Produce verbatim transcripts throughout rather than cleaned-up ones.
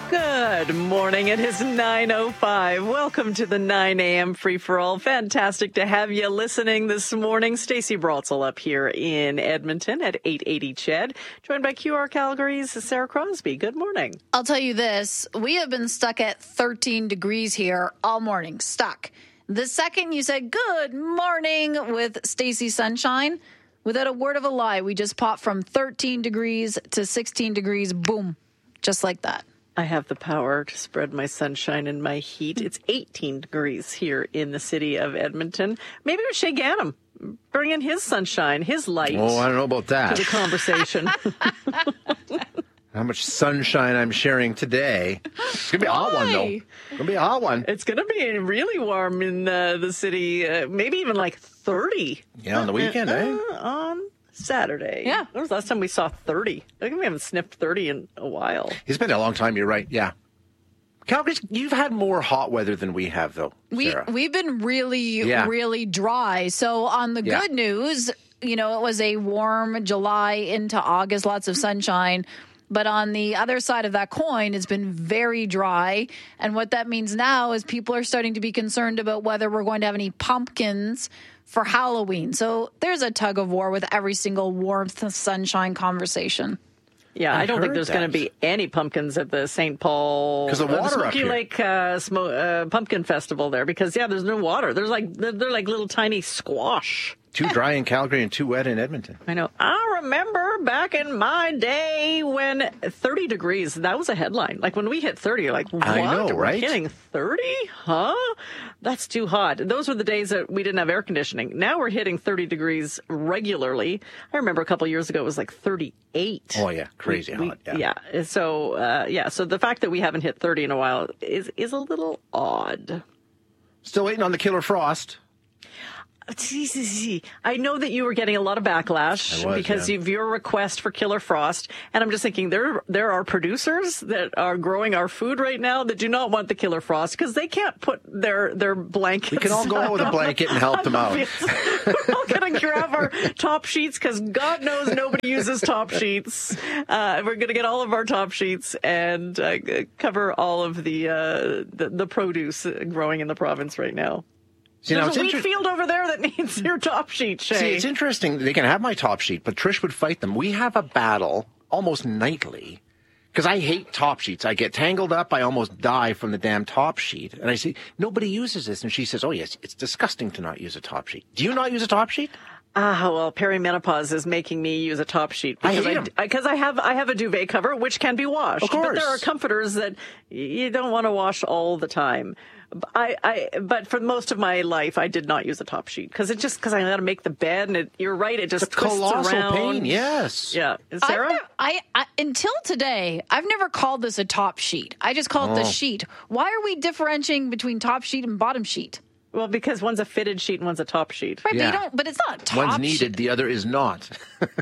Good morning. It is nine oh five. Welcome to the nine a.m. free-for-all. Fantastic to have you listening this morning. Stacey Brotzel up here in Edmonton at eight eighty C H E D, joined by Q R Calgary's Sarah Crosby. Good morning. I'll tell you this. We have been stuck at thirteen degrees here all morning. Stuck. The second you said good morning with Stacey Sunshine, without a word of a lie, we just popped from thirteen degrees to sixteen degrees. Boom. Just like that. I have the power to spread my sunshine and my heat. It's eighteen degrees here in the city of Edmonton. Maybe with Shay Gannam, bring in his sunshine, his light. Oh, I don't know about that. To the conversation. How much sunshine I'm sharing today. It's going to be a hot one, though. It's going to be a hot one. It's going to be really warm in uh, the city, uh, maybe even like thirty. Yeah, on the weekend, uh, eh? Uh, on Saturday. Yeah. When was the last time we saw thirty? I think we haven't sniffed thirty in a while. It's been a long time, you're right, yeah. Calgary, you've had more hot weather than we have, though, We, Sarah. we've been really, Yeah. really dry. So on the Yeah. good news, you know, it was a warm July into August, lots of sunshine. But on the other side of that coin, it's been very dry. And what that means now is people are starting to be concerned about whether we're going to have any pumpkins for Halloween. So there's a tug of war with every single warmth, sunshine conversation. Yeah, I, I don't think heard there's going to that. be any pumpkins at the Saint Paul 'Cause the uh, water up Smoky here. Lake uh, Smo- uh, Pumpkin Festival there because yeah, there's no water. There's like they're, they're like little tiny squash. Too dry in Calgary and too wet in Edmonton. I know. I remember back in my day when thirty degrees, that was a headline. Like when we hit thirty, you're like, what? I know, We're right? hitting thirty? Huh? That's too hot. Those were the days that we didn't have air conditioning. Now we're hitting thirty degrees regularly. I remember a couple of years ago it was like thirty-eight. Oh, yeah. Crazy We- hot. Yeah. yeah. So, uh, yeah. So the fact that we haven't hit thirty in a while is, is a little odd. Still waiting on the killer frost. I know that you were getting a lot of backlash I was, because yeah. of your request for Killer Frost. And I'm just thinking there there are producers that are growing our food right now that do not want the Killer Frost because they can't put their, their blankets. We can all go out with a blanket and help them out. We're all going to grab our top sheets because God knows nobody uses top sheets. Uh, we're going to get all of our top sheets and uh, cover all of the, uh, the, the produce growing in the province right now. See, now There's a it's wheat inter- field over there that needs your top sheet, Shay. See, it's interesting. They can have my top sheet, but Trish would fight them. We have a battle almost nightly because I hate top sheets. I get tangled up. I almost die from the damn top sheet. And I say, nobody uses this. And she says, oh, yes, it's disgusting to not use a top sheet. Do you not use a top sheet? Ah, well, perimenopause is making me use a top sheet I because hate I, 'em. because I have I have a duvet cover which can be washed. Of course. But there are comforters that you don't want to wash all the time. I, I but for most of my life I did not use a top sheet because it just because I got to make the bed and it, you're right, it just It's a twists colossal around. pain. Yes. Yeah, I've Sarah. never- I, I until today, I've never called this a top sheet. I just call it the Oh. sheet. Why are we differentiating between top sheet and bottom sheet? Well, because one's a fitted sheet and one's a top sheet. Right, Yeah. but you don't. But it's not a top One's needed, sheet. the other is not.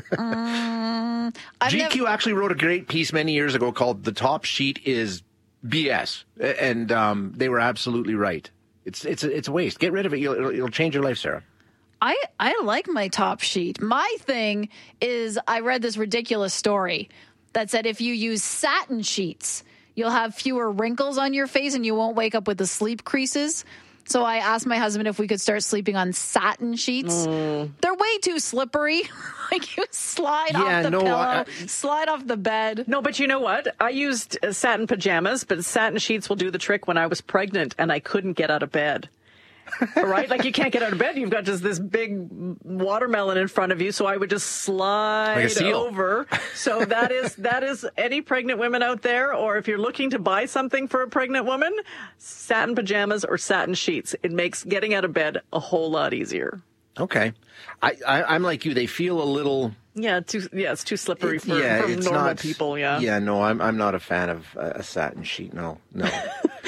I've G Q never- actually wrote a great piece many years ago called "The Top Sheet is B S," and um, they were absolutely right. It's it's a, it's a waste. Get rid of it. You'll, it'll, it'll change your life, Sarah. I, I like my top sheet. My thing is I read this ridiculous story that said if you use satin sheets, you'll have fewer wrinkles on your face and you won't wake up with the sleep creases. So I asked my husband if we could start sleeping on satin sheets. Mm. They're way too slippery. Like you slide Yeah, off the no, pillow, I- slide off the bed. No, but you know what? I used uh, satin pajamas, but satin sheets will do the trick when I was pregnant and I couldn't get out of bed. Right? Like you can't get out of bed. You've got just this big watermelon in front of you. So I would just slide Like a seal. over. So that is, that is any pregnant women out there, or if you're looking to buy something for a pregnant woman, satin pajamas or satin sheets. It makes getting out of bed a whole lot easier. Okay, I, I I'm like you. They feel a little. Yeah, too, yeah, it's too slippery for, yeah, for it's normal not people. Yeah. Yeah, no, I'm I'm not a fan of a, a satin sheet. No, no. But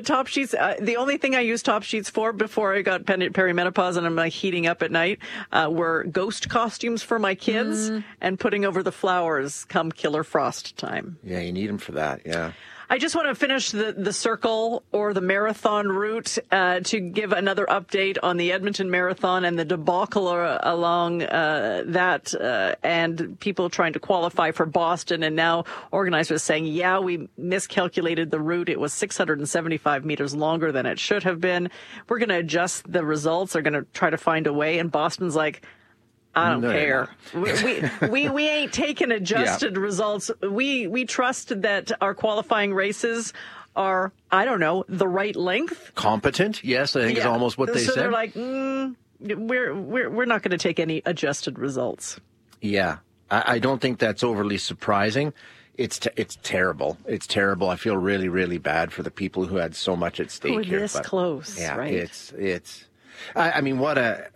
top sheets, uh, the only thing I used top sheets for before I got pen- perimenopause and I'm like heating up at night uh, were ghost costumes for my kids mm. and putting over the flowers come killer frost time. Yeah, you need them for that. Yeah. I just want to finish the, the circle or the marathon route uh, to give another update on the Edmonton Marathon and the debacle along uh, that uh, and people trying to qualify for Boston. And now organizers saying, yeah, we miscalculated the route. It was six hundred seventy-five meters longer than it should have been. We're going to adjust the results. They're going to try to find a way. And Boston's like, I don't no, care. we, we, we we ain't taking adjusted yeah. results. We we trust that our qualifying races are, I don't know, the right length. Competent, yes, I think yeah. is almost what they so said. So they're like, mm, we're we're we're not going to take any adjusted results. Yeah, I, I don't think that's overly surprising. It's t- it's terrible. It's terrible. I feel really really bad for the people who had so much at stake who are here. This but, close, yeah, right? It's it's. I, I mean, what a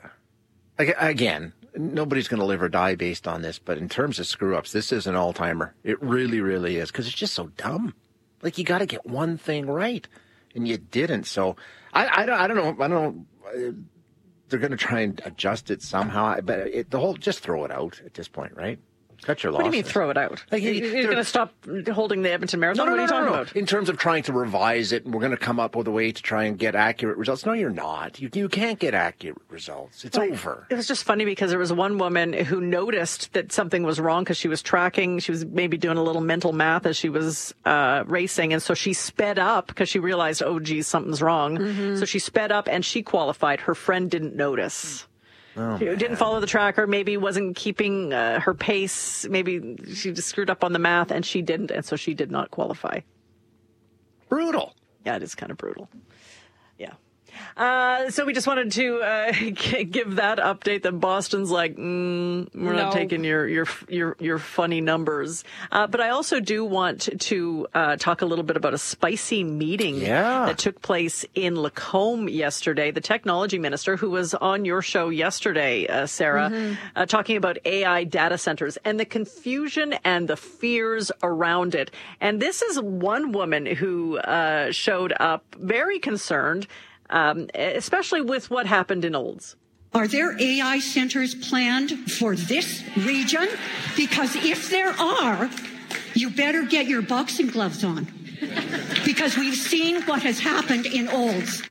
again. Nobody's going to live or die based on this, but in terms of screw-ups, this is an all-timer. It really, really is, because it's just so dumb. Like, you got to get one thing right, and you didn't. So, I, I, don't, I don't know. I don't know. Uh, they're going to try and adjust it somehow, but it, the whole, just throw it out at this point, right? Cut your losses. What do you mean throw it out? Like, you, you're going to stop holding the Edmonton Marathon? No, no, what are you no, talking no, no. about? In terms of trying to revise it, and we're going to come up with a way to try and get accurate results. No, you're not. You you can't get accurate results. It's like, over. It was just funny because there was one woman who noticed that something was wrong because she was tracking. She was maybe doing a little mental math as she was uh, racing. And so she sped up because she realized, oh, geez, something's wrong. Mm-hmm. So she sped up and she qualified. Her friend didn't notice. Oh, she didn't follow the tracker, maybe wasn't keeping uh, her pace, maybe she just screwed up on the math, and she didn't, and so she did not qualify. Brutal. Yeah, it is kind of brutal. Yeah. Uh, so we just wanted to uh, give that update that Boston's like, mm, we're no. not taking your your your your funny numbers. Uh, but I also do want to uh, talk a little bit about a spicy meeting yeah. that took place in Lacombe yesterday. The technology minister, who was on your show yesterday, uh, Sarah, mm-hmm. uh, talking about A I data centers and the confusion and the fears around it. And this is one woman who uh, showed up very concerned. Um, especially with what happened in Olds. Are there A I centers planned for this region? Because if there are, you better get your boxing gloves on. Because we've seen what has happened in Olds.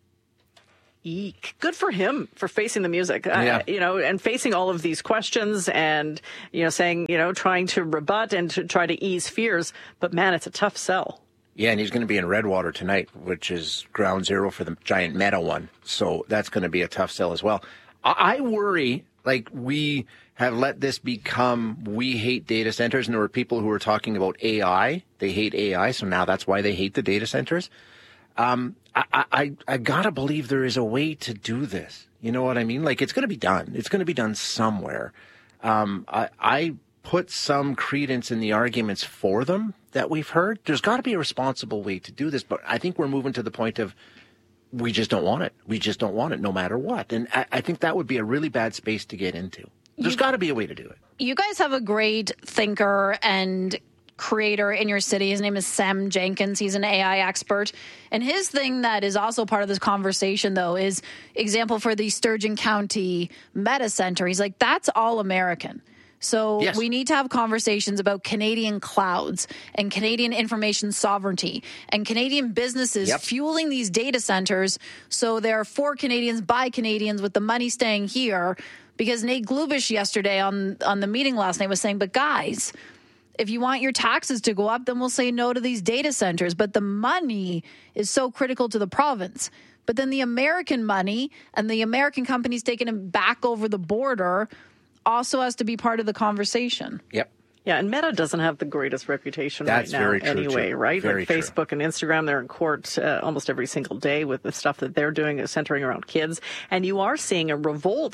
Eek. Good for him for facing the music, yeah. uh, you know, and facing all of these questions and, you know, saying, you know, trying to rebut and to try to ease fears. But, man, it's a tough sell. Yeah, and he's going to be in Redwater tonight, which is ground zero for the giant meta one. So that's going to be a tough sell as well. I, I worry, like, we have let this become, we hate data centers, and there were people who were talking about A I. They hate A I, so now that's why they hate the data centers. Um, I, I, I got to believe there is a way to do this. You know what I mean? Like, it's going to be done. It's going to be done somewhere. Um, I, I put some credence in the arguments for them that we've heard. There's got to be a responsible way to do this, but I think we're moving to the point of we just don't want it. We just don't want it no matter what. And I, I think that would be a really bad space to get into. There's got to be a way to do it. You guys have a great thinker and creator in your city. His name is Sam Jenkins. He's an A I expert. And his thing that is also part of this conversation, though, is example for the Sturgeon County Meta Center. He's like, that's all American. So yes. we need to have conversations about Canadian clouds and Canadian information sovereignty and Canadian businesses yep. fueling these data centers. So they're for Canadians, by Canadians, with the money staying here. Because Nate Glubish yesterday on, on the meeting last night was saying, but guys, if you want your taxes to go up, then we'll say no to these data centers. But the money is so critical to the province. But then the American money and the American companies taking it back over the border also has to be part of the conversation. Yep. Yeah, and Meta doesn't have the greatest reputation That's right now very true, anyway, too. right? Very like true. Facebook and Instagram, they're in court uh, almost every single day with the stuff that they're doing centering around kids. And you are seeing a revolt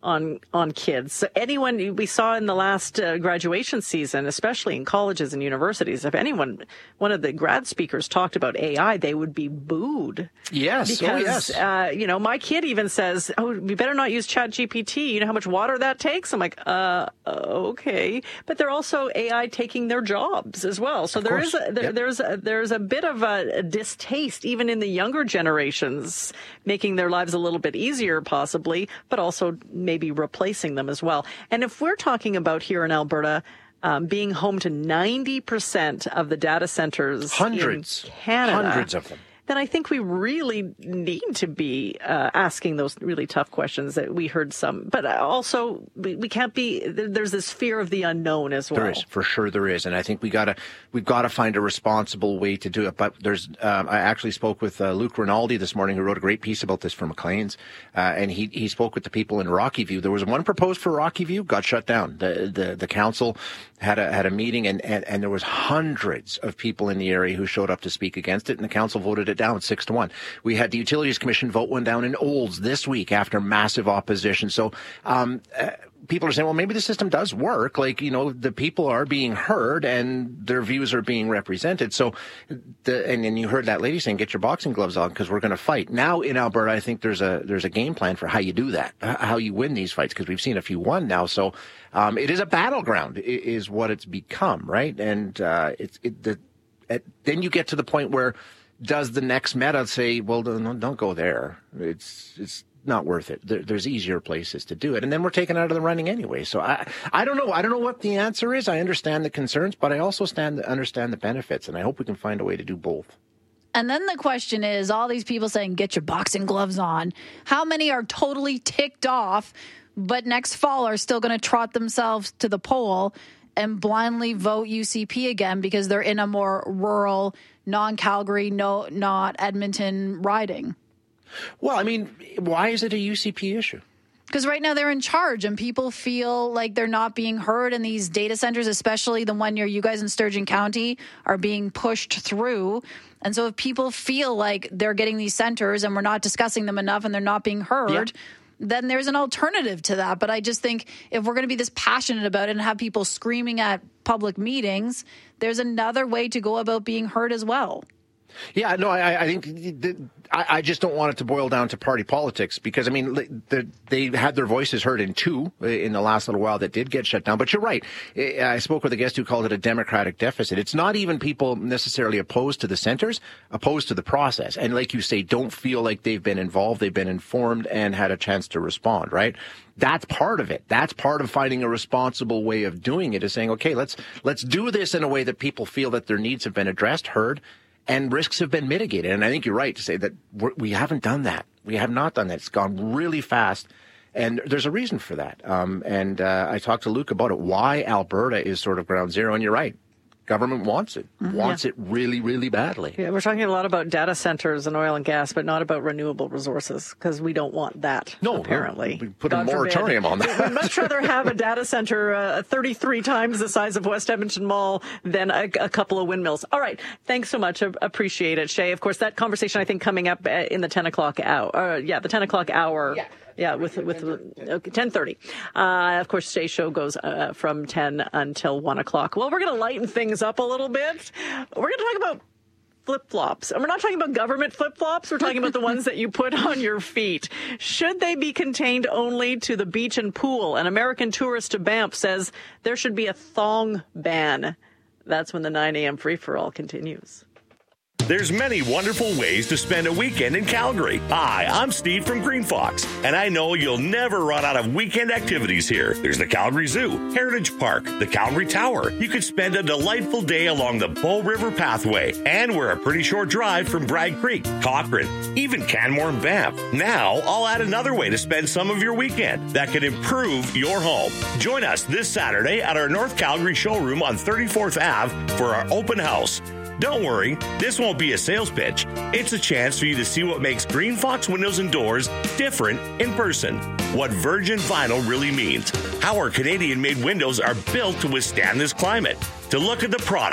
on on kids. So anyone we saw in the last uh, graduation season, especially in colleges and universities, if anyone, one of the grad speakers talked about A I, they would be booed. Yes, because, oh, yes. Uh, you know, my kid even says, "Oh, we better not use Chat G P T. You know how much water that takes?" I'm like, "Uh, okay." But they're also A I taking their jobs as well. So of there course. is a, there, yep. there's a, there's a bit of a, a distaste even in the younger generations, making their lives a little bit easier, possibly, but also maybe maybe replacing them as well. And if we're talking about here in Alberta, um, being home to ninety percent of the data centers hundreds, in Canada, hundreds of them, then I think we really need to be uh, asking those really tough questions that we heard some. But also, we, we can't be, there's this fear of the unknown as well. There is, for sure there is. And I think we gotta, we've got to find a responsible way to do it. But there's, um, I actually spoke with uh, Luke Rinaldi this morning, who wrote a great piece about this for Maclean's. Uh, and he, he spoke with the people in Rocky View. There was one proposed for Rocky View, got shut down. The, the, the council had a, had a meeting, and, and, and there was hundreds of people in the area who showed up to speak against it, and the council voted it down six to one. We had the Utilities Commission vote one down in Olds this week after massive opposition. So um, uh, people are saying, well, maybe the system does work. Like, you know, the people are being heard and their views are being represented. So, the, and then you heard that lady saying, get your boxing gloves on because we're going to fight. Now in Alberta, I think there's a there's a game plan for how you do that, how you win these fights, because we've seen a few won now. So um, it is a battleground, is what it's become, right? And uh, it's it, the, at, then you get to the point where, does the next meta say, well, don't, don't go there. It's it's not worth it. There, there's easier places to do it. And then we're taken out of the running anyway. So I I don't know. I don't know what the answer is. I understand the concerns, but I also stand understand the benefits. And I hope we can find a way to do both. And then the question is, all these people saying, get your boxing gloves on. How many are totally ticked off, but next fall are still going to trot themselves to the poll and blindly vote U C P again because they're in a more rural, non-Calgary, no, not Edmonton riding? Well, I mean, why is it a U C P issue? Because right now they're in charge and people feel like they're not being heard, and these data centers, especially the one near you guys in Sturgeon County, are being pushed through. And so if people feel like they're getting these centers and we're not discussing them enough and they're not being heard, yeah, then there's an alternative to that. But I just think if we're going to be this passionate about it and have people screaming at public meetings, there's another way to go about being heard as well. Yeah, no, I, I think the, I, I just don't want it to boil down to party politics because, I mean, the, they had their voices heard in two in the last little while that did get shut down. But you're right. I spoke with a guest who called it a democratic deficit. It's not even people necessarily opposed to the centers, opposed to the process. And like you say, don't feel like they've been involved, they've been informed and had a chance to respond, right? That's part of it. That's part of finding a responsible way of doing it, is saying, okay, let's let's do this in a way that people feel that their needs have been addressed, heard, and risks have been mitigated. And I think you're right to say that we're, we haven't done that. We have not done that. It's gone really fast. And there's a reason for that. Um, and uh, I talked to Luke about it, why Alberta is sort of ground zero. And you're right. Government wants it, mm-hmm. wants yeah. it really, really badly. Yeah, we're talking a lot about data centers and oil and gas, but not about renewable resources, because we don't want that, no, apparently. We put God a moratorium forbid. on that. We'd much rather have a data center uh, thirty-three times the size of West Edmonton Mall than a, a couple of windmills. All right. Thanks so much. I appreciate it, Shay. Of course, that conversation, I think, coming up in the ten o'clock hour. Uh, yeah, the ten o'clock hour. Yeah. Yeah, with with okay, ten thirty. Uh, of course, today's show goes uh, from ten until one o'clock. Well, we're going to lighten things up a little bit. We're going to talk about flip-flops. And we're not talking about government flip-flops. We're talking about the ones that you put on your feet. Should they be contained only to the beach and pool? An American tourist to Banff says there should be a thong ban. That's when the nine a.m. free-for-all continues. There's many wonderful ways to spend a weekend in Calgary. Hi, I'm Steve from Green Fox, and I know you'll never run out of weekend activities here. There's the Calgary Zoo, Heritage Park, the Calgary Tower. You could spend a delightful day along the Bow River Pathway, and we're a pretty short drive from Bragg Creek, Cochrane, even Canmore and Banff. Now, I'll add another way to spend some of your weekend that could improve your home. Join us this Saturday at our North Calgary showroom on thirty-fourth Avenue for our open house. Don't worry, this won't be a sales pitch. It's a chance for you to see what makes Green Fox Windows and Doors different in person. What virgin vinyl really means. How our Canadian-made windows are built to withstand this climate. To look at the products,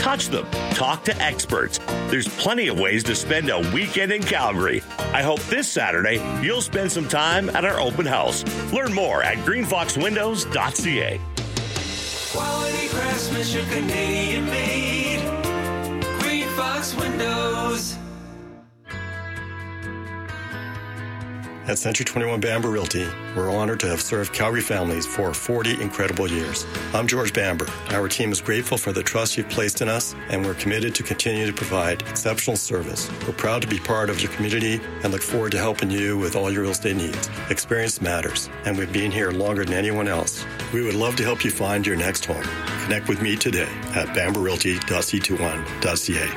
touch them, talk to experts. There's plenty of ways to spend a weekend in Calgary. I hope this Saturday you'll spend some time at our open house. Learn more at green fox windows dot c a. Quality craftsmanship, Canadian made. Green Fox Windows. At Century twenty-one Bamber Realty, we're honored to have served Calgary families for forty incredible years. I'm George Bamber. Our team is grateful for the trust you've placed in us, and we're committed to continue to provide exceptional service. We're proud to be part of your community and look forward to helping you with all your real estate needs. Experience matters, and we've been here longer than anyone else. We would love to help you find your next home. Connect with me today at bamber realty dot c twenty-one dot c a.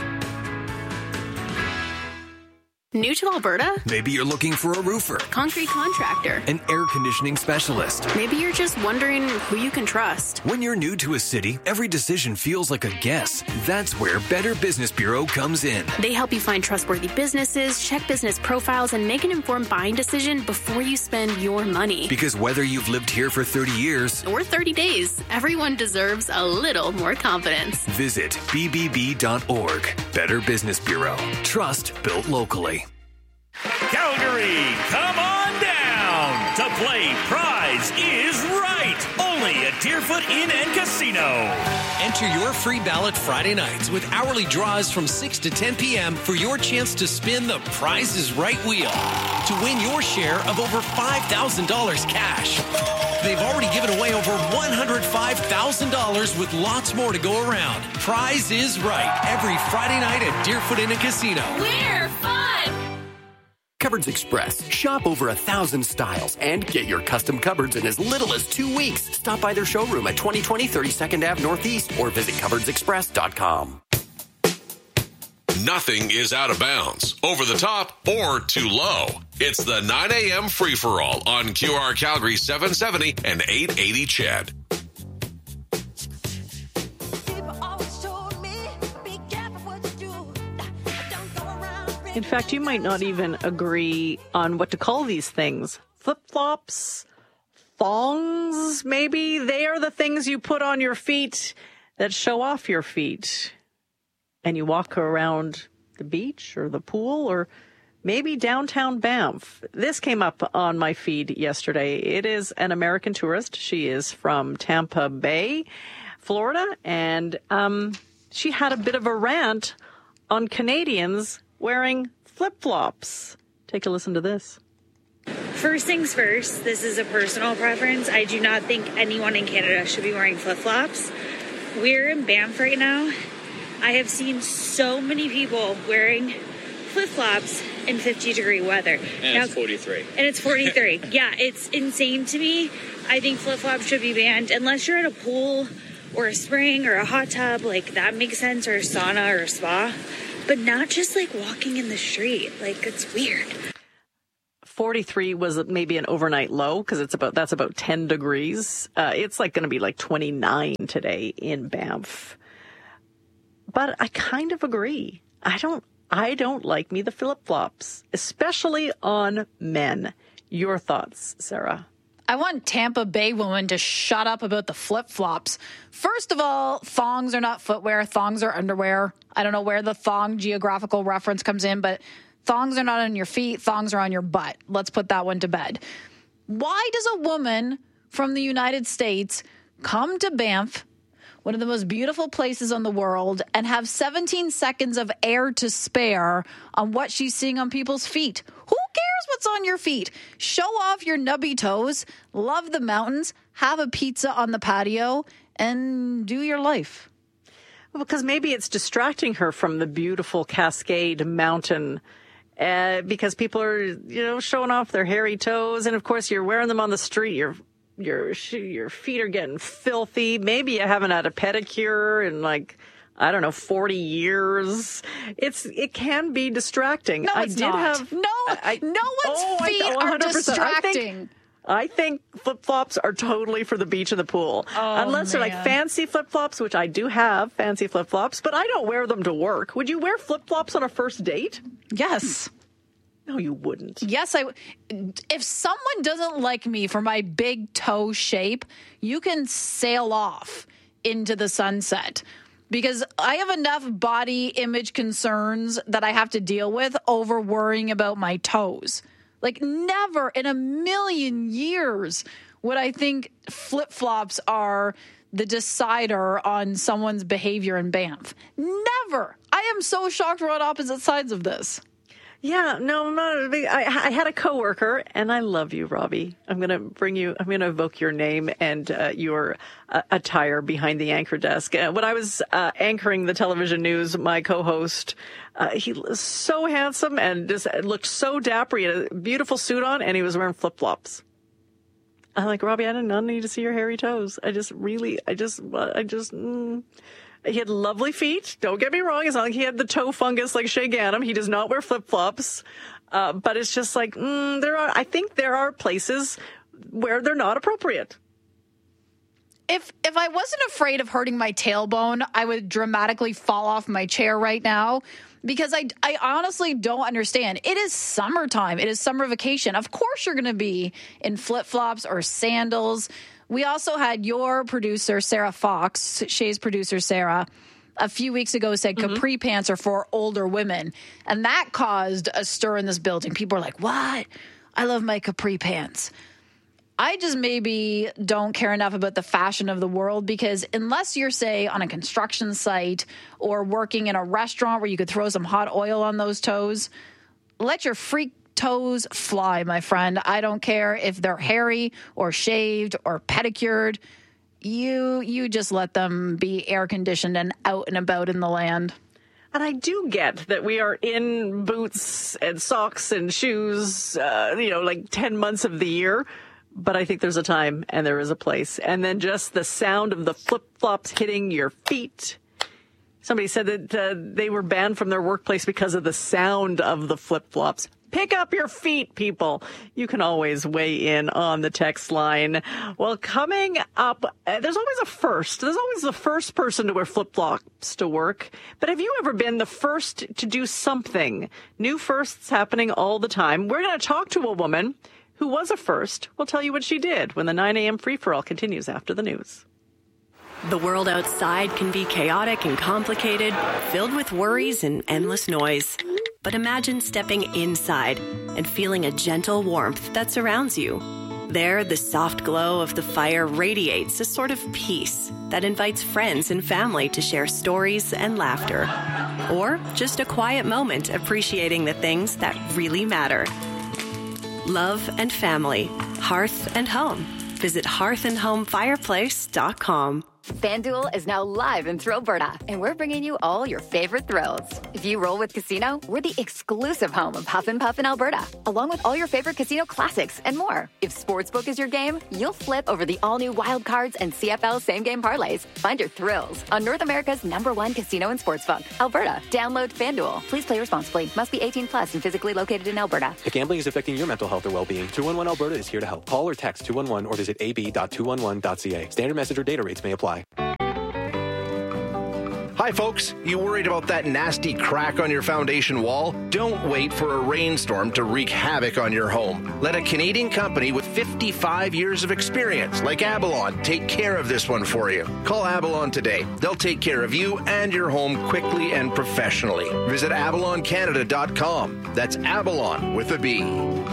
New to Alberta? Maybe you're looking for a roofer, Concrete contractor, an air conditioning specialist. Maybe you're just wondering who you can trust. When you're new to a city, every decision feels like a guess. That's where Better Business Bureau comes in. They help you find trustworthy businesses, check business profiles, and make an informed buying decision before you spend your money. Because whether you've lived here for thirty years or thirty days, everyone deserves a little more confidence. Visit b b b dot org. Better Business Bureau. Trust built locally. Calgary, come on down to play Prize is Right. Only at Deerfoot Inn and Casino. Enter your free ballot Friday nights with hourly draws from six to ten p.m. for your chance to spin the Prize is Right wheel to win your share of over five thousand dollars cash. They've already given away over one hundred five thousand dollars with lots more to go around. Prize is Right every Friday night at Deerfoot Inn and Casino. We're fun! Cupboards Express. Shop over a thousand styles and get your custom cupboards in as little as two weeks. Stop by their showroom at twenty twenty thirty-second Avenue Northeast or visit cupboards express dot com. Nothing is out of bounds, over the top, or too low. It's the nine a.m. free-for-all on Q R Calgary seven seventy and eight eighty C H E D. In fact, you might not even agree on what to call these things. Flip-flops, thongs, maybe. They are the things you put on your feet that show off your feet. And you walk around the beach or the pool or maybe downtown Banff. This came up on my feed yesterday. It is an American tourist. She is from Tampa Bay, Florida. And um, she had a bit of a rant on Canadians wearing flip-flops. Take a listen to this. First things first, this is a personal preference. I do not think anyone in Canada should be wearing flip-flops. We're in Banff right now. I have seen so many people wearing flip-flops in fifty degree weather. And now, it's forty-three. And it's forty-three. Yeah, it's insane to me. I think flip-flops should be banned unless you're at a pool or a spring or a hot tub. Like, that makes sense, or a sauna or a spa. But not just like walking in the street. Like, it's weird. forty-three was maybe an overnight low because it's about that's about ten degrees. Uh, it's like going to be like twenty-nine today in Banff. But I kind of agree. I don't I don't like me the flip-flops, especially on men. Your thoughts, Sarah? I want Tampa Bay women to shut up about the flip-flops. First of all, thongs are not footwear. Thongs are underwear. I don't know where the thong geographical reference comes in, but thongs are not on your feet. Thongs are on your butt. Let's put that one to bed. Why does a woman from the United States come to Banff, one of the most beautiful places on the world, and have seventeen seconds of air to spare on what she's seeing on people's feet? Who cares what's on your feet? Show off your nubby toes, love the mountains, have a pizza on the patio, and do your life. Well, because maybe it's distracting her from the beautiful Cascade Mountain, uh, because people are, you know, showing off their hairy toes, and of course you're wearing them on the street. Your your your feet are getting filthy. Maybe you haven't had a pedicure in like, I don't know, forty years. It's it can be distracting. No, it's I did not. have no, I, no one's oh, feet I, are distracting. I think, I think flip-flops are totally for the beach and the pool. Oh, Unless they're like man. fancy flip-flops, which I do have fancy flip-flops, but I don't wear them to work. Would you wear flip-flops on a first date? Yes. No, you wouldn't. Yes, I. If someone doesn't like me for my big toe shape, you can sail off into the sunset. because I have enough body image concerns that I have to deal with over worrying about my toes. Like, never in a million years would I think flip-flops are the decider on someone's behavior in Banff. Never. I am so shocked we're on opposite sides of this. Yeah, no, no. I, I had a coworker, and I love you, Robbie. I'm going to bring you, I'm going to evoke your name and uh, your uh, attire behind the anchor desk. Uh, when I was uh, anchoring the television news, my co-host, uh, he was so handsome and just looked so dapper. He had a beautiful suit on, and he was wearing flip-flops. I'm like, Robbie, I didn't need to see your hairy toes. I just really, I just, I just... Mm. He had lovely feet. Don't get me wrong. It's not like he had the toe fungus like Shea Gannam. He does not wear flip-flops. Uh, but it's just like, mm, there are, I think there are places where they're not appropriate. If if I wasn't afraid of hurting my tailbone, I would dramatically fall off my chair right now, because I, I honestly don't understand. It is summertime. It is summer vacation. Of course you're going to be in flip-flops or sandals. We also had your producer, Sarah Fox, Shay's producer, Sarah, a few weeks ago said mm-hmm. capri pants are for older women. And that caused a stir in this building. People are like, what? I love my capri pants. I just maybe don't care enough about the fashion of the world, because unless you're, say, on a construction site or working in a restaurant where you could throw some hot oil on those toes, let your freak toes fly, my friend. I don't care if they're hairy or shaved or pedicured. You you just let them be air conditioned and out and about in the land. And I do get that we are in boots and socks and shoes, uh, you know, like ten months of the year. But I think there's a time and there is a place. And then just the sound of the flip-flops hitting your feet. Somebody said that uh, they were banned from their workplace because of the sound of the flip-flops. Pick up your feet, people. You can always weigh in on the text line. Well, coming up, uh, there's always a first. There's always the first person to wear flip-flops to work. But have you ever been the first to do something? New firsts happening all the time. We're going to talk to a woman who was a first. We'll tell you what she did when the nine a.m. free-for-all continues after the news. The world outside can be chaotic and complicated, filled with worries and endless noise. But imagine stepping inside and feeling a gentle warmth that surrounds you. There, the soft glow of the fire radiates a sort of peace that invites friends and family to share stories and laughter. Or just a quiet moment appreciating the things that really matter. Love and family, hearth and home. Visit hearth and home fireplace dot com. FanDuel is now live in Thrillberta, and we're bringing you all your favorite thrills. If you roll with Casino, we're the exclusive home of Huff and Puff in Alberta, along with all your favorite casino classics and more. If Sportsbook is your game, you'll flip over the all-new Wild Cards and C F L same-game parlays. Find your thrills on North America's number one casino and sportsbook, Alberta. Download FanDuel. Please play responsibly. Must be eighteen plus and physically located in Alberta. If gambling is affecting your mental health or well-being, two one one Alberta is here to help. Call or text two one one or visit a b dot two one one dot c a. Standard message or data rates may apply. Hi, folks. You worried about that nasty crack on your foundation wall? Don't wait for a rainstorm to wreak havoc on your home. Let a Canadian company with fifty-five years of experience, like Abalon, take care of this one for you. Call Abalon today. They'll take care of you and your home quickly and professionally. Visit abalon canada dot com. That's Abalon with a B.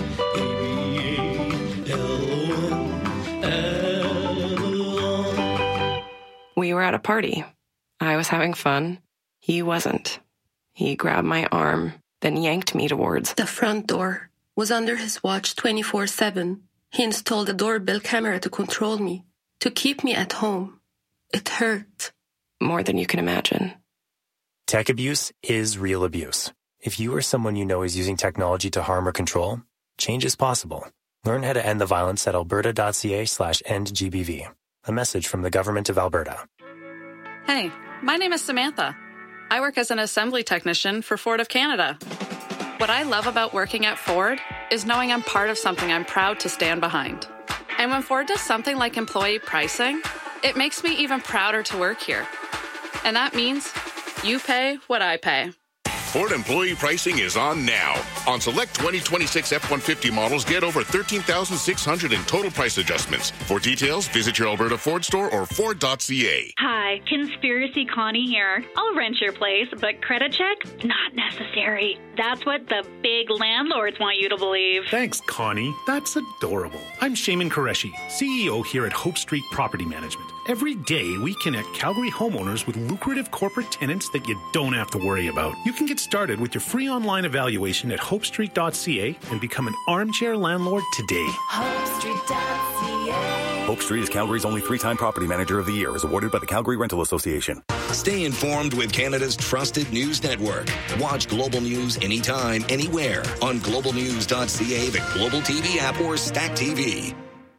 We were at a party. I was having fun. He wasn't. He grabbed my arm, then yanked me towards the front door. Was under his watch twenty-four seven. He installed a doorbell camera to control me, to keep me at home. It hurt. More than you can imagine. Tech abuse is real abuse. If you or someone you know is using technology to harm or control, change is possible. Learn how to end the violence at alberta.ca slash endgbv. A message from the Government of Alberta. Hey, my name is Samantha. I work as an assembly technician for Ford of Canada. What I love about working at Ford is knowing I'm part of something I'm proud to stand behind. And when Ford does something like employee pricing, it makes me even prouder to work here. And that means you pay what I pay. Ford employee pricing is on now. On select twenty twenty-six F one fifty models, get over thirteen thousand six hundred dollars in total price adjustments. For details, visit your Alberta Ford store or Ford dot C A. Hi, Conspiracy Connie here. I'll rent your place, but credit check? Not necessary. That's what the big landlords want you to believe. Thanks, Connie. That's adorable. I'm Shaman Qureshi, C E O here at Hope Street Property Management. Every day, we connect Calgary homeowners with lucrative corporate tenants that you don't have to worry about. You can get started with your free online evaluation at hope street dot c a and become an armchair landlord today. hope street dot c a. Hope Street is Calgary's only three-time Property Manager of the Year, as awarded by the Calgary Rental Association. Stay informed with Canada's trusted news network. Watch Global News anytime, anywhere on global news dot c a, the Global T V app, or Stack T V.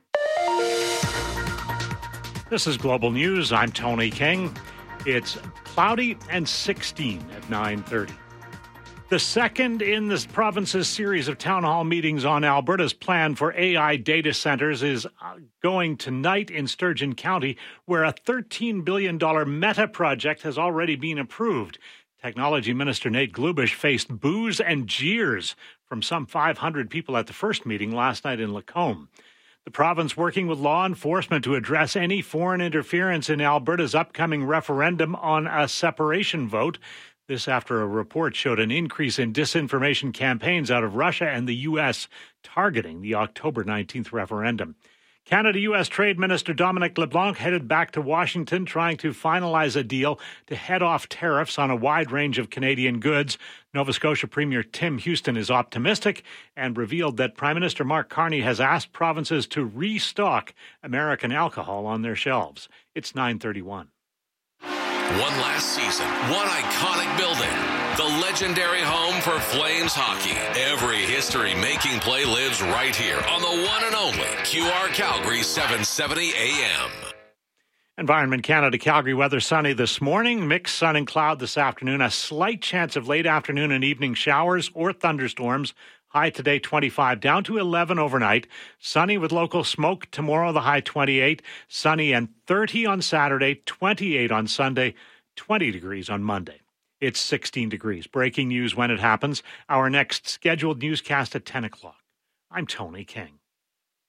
This is Global News. I'm Tony King. It's cloudy and sixteen at nine thirty. The second in this province's series of town hall meetings on Alberta's plan for A I data centers is going tonight in Sturgeon County, where a thirteen billion dollars Meta project has already been approved. Technology Minister Nate Glubish faced boos and jeers from some five hundred people at the first meeting last night in Lacombe. The province working with law enforcement to address any foreign interference in Alberta's upcoming referendum on a separation vote. This after a report showed an increase in disinformation campaigns out of Russia and the U S targeting the October nineteenth referendum. Canada-U S Trade Minister Dominic LeBlanc headed back to Washington trying to finalize a deal to head off tariffs on a wide range of Canadian goods. Nova Scotia Premier Tim Houston is optimistic and revealed that Prime Minister Mark Carney has asked provinces to restock American alcohol on their shelves. It's nine thirty-one. One last season, one iconic building. The legendary home for Flames hockey. Every history-making play lives right here on the one and only Q R Calgary seven seventy A M. Environment Canada Calgary weather sunny this morning, mixed sun and cloud this afternoon, a slight chance of late afternoon and evening showers or thunderstorms. High today twenty-five, down to eleven overnight. Sunny with local smoke tomorrow, the high twenty-eight. Sunny and thirty on Saturday, twenty-eight on Sunday, twenty degrees on Monday. It's sixteen degrees. Breaking news when it happens. Our next scheduled newscast at ten o'clock. I'm Tony King.